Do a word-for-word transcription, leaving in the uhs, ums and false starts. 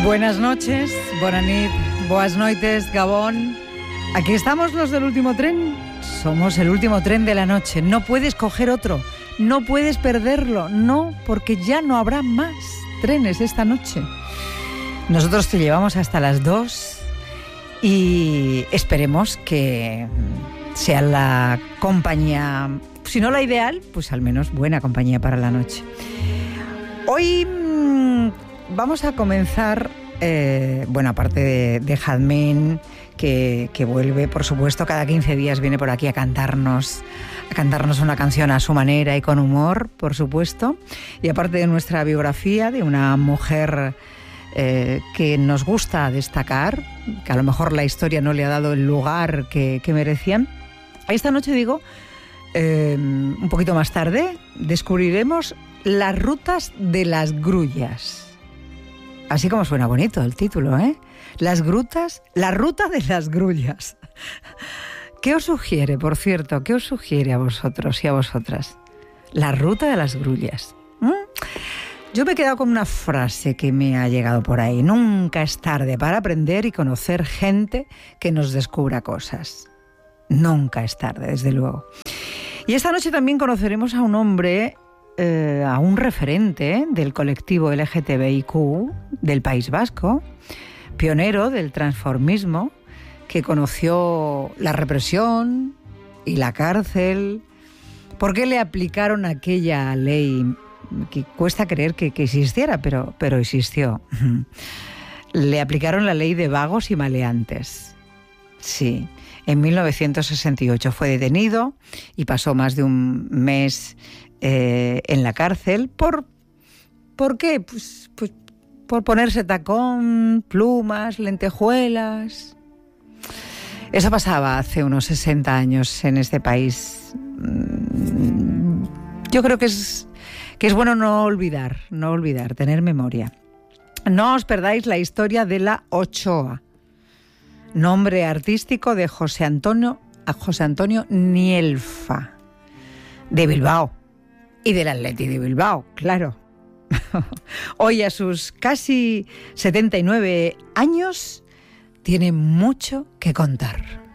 Buenas noches, bona nit, boas noites, Gabón. Aquí estamos los del último tren. Somos el último tren de la noche. No puedes coger otro, no puedes perderlo, no, porque ya no habrá más trenes esta noche. Nosotros te llevamos hasta las dos y esperemos que sea la compañía, si no la ideal, pues al menos buena compañía para la noche. Hoy mmm, vamos a comenzar, eh, bueno, aparte de, de Jazmín, que, que vuelve, por supuesto, cada quince días viene por aquí a cantarnos, a cantarnos una canción a su manera y con humor, por supuesto. Y aparte de nuestra biografía de una mujer eh, que nos gusta destacar, que a lo mejor la historia no le ha dado el lugar que, que merecían, esta noche, digo, eh, un poquito más tarde, descubriremos las rutas de las grullas. Así como suena bonito el título, ¿eh? Las grutas, la ruta de las grullas. ¿Qué os sugiere, por cierto? ¿Qué os sugiere a vosotros y a vosotras? La ruta de las grullas. ¿Mm? Yo me he quedado con una frase que me ha llegado por ahí. Nunca es tarde para aprender y conocer gente que nos descubra cosas. Nunca es tarde, desde luego. Y esta noche también conoceremos a un hombre, eh, a un referente del colectivo L G T B I Q del País Vasco, pionero del transformismo, que conoció la represión y la cárcel. ¿Por qué le aplicaron aquella ley que cuesta creer que, que existiera, pero, pero existió? Le aplicaron la ley de vagos y maleantes. Sí. En mil novecientos sesenta y ocho fue detenido y pasó más de un mes eh, en la cárcel. ¿Por, ¿por qué? Pues, pues por ponerse tacón, plumas, lentejuelas. Eso pasaba hace unos sesenta años en este país. Yo creo que es, que es bueno no olvidar, no olvidar, tener memoria. No os perdáis la historia de la Ochoa. Nombre artístico de José Antonio, a José Antonio Nielfa, de Bilbao y del Atleti de Bilbao, claro. Hoy, a sus casi setenta y nueve años, tiene mucho que contar.